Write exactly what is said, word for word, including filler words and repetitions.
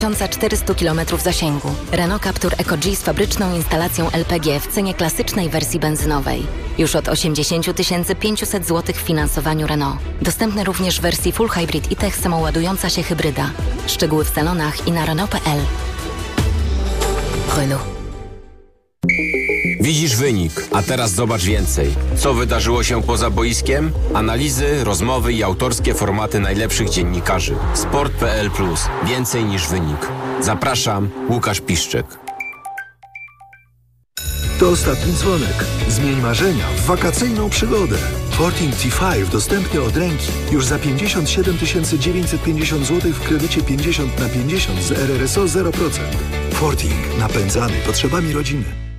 tysiąc czterysta kilometrów zasięgu. Renault Captur Eco-G z fabryczną instalacją L P G w cenie klasycznej wersji benzynowej. Już od osiemdziesiąt tysięcy pięćset złotych w finansowaniu Renault. Dostępny również w wersji Full Hybrid i Tech samoładująca się hybryda. Szczegóły w salonach i na Renault kropka p l. Renault. Widzisz wynik, a teraz zobacz więcej. Co wydarzyło się poza boiskiem? Analizy, rozmowy i autorskie formaty najlepszych dziennikarzy. sport kropka p l plus. Więcej niż wynik. Zapraszam, Łukasz Piszczek. To ostatni dzwonek. Zmień marzenia w wakacyjną przygodę. Forting T pięć dostępny od ręki już za pięćdziesiąt siedem tysięcy dziewięćset pięćdziesiąt złotych w kredycie pięćdziesiąt na pięćdziesiąt z R R S O zero procent. Forting napędzany potrzebami rodziny.